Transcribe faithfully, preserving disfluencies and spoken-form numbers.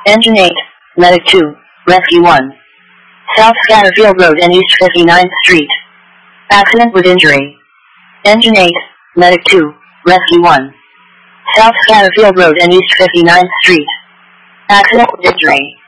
Engine eight, Medic two, Rescue one. South Scatterfield Road and East fifty-ninth Street. Accident with injury. Engine eight, Medic two, Rescue one. South Scatterfield Road and East fifty-ninth Street. Accident with injury.